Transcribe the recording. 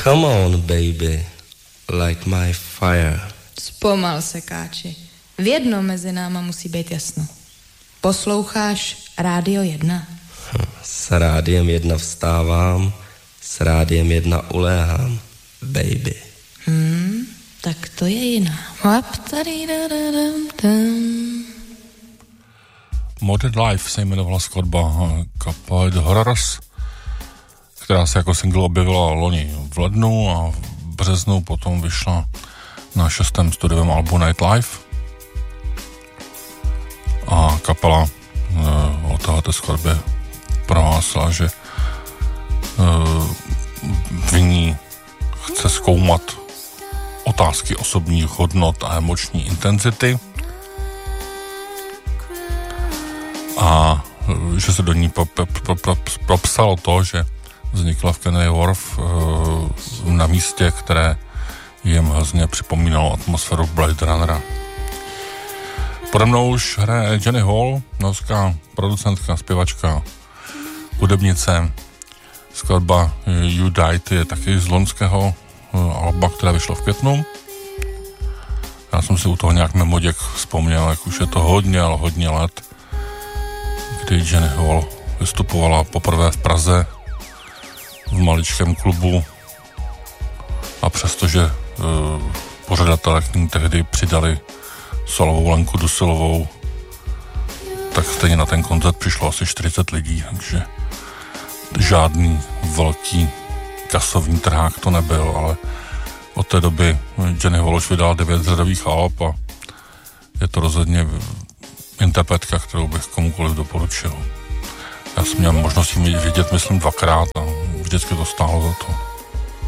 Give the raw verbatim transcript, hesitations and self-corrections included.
Come on, baby, light my fire. Zpomal se, káči. V jedno mezi náma musí být jasno. Posloucháš Rádio jedna? S Rádiem jedna vstávám, s Rádiem jedna uléhám, baby. Hmm, tak to je jiná. Modern Life se jmenovala skladba kapely The Horrors, která se jako single objevila loni v lednu a v březnu potom vyšla na šestém studiovém albu Nightlife. A kapela e, o této skladbě prohlásila, že e, v ní chce zkoumat otázky osobních hodnot a emoční intenzity a e, že se do ní propsalo to, že vznikla v Canary Wharf e, na místě, které jim hrozně připomínalo atmosféru Blade Runnera. Pode mnou už hraje Jenny Hall, norská producentka, zpěvačka, hudebnice. Skladba You Died je taky z loňského alba, které vyšlo v květnu. Já jsem si u toho nějak mimoděk vzpomněl, jak už je to hodně, ale hodně let, kdy Jenny Hall vystupovala poprvé v Praze v maličkém klubu a přestože uh, pořadatelé k ní tehdy přidali solovou Lenku Dusilovou, tak stejně na ten koncert přišlo asi čtyřicet lidí, takže žádný velký kasovní trhák to nebyl, ale od té doby Jenny Hall už vydala devět řadových alb a je to rozhodně interpretka, kterou bych komukoliv doporučil. Já jsem měl možnost ji vidět, myslím, dvakrát a vždycky to stálo za to.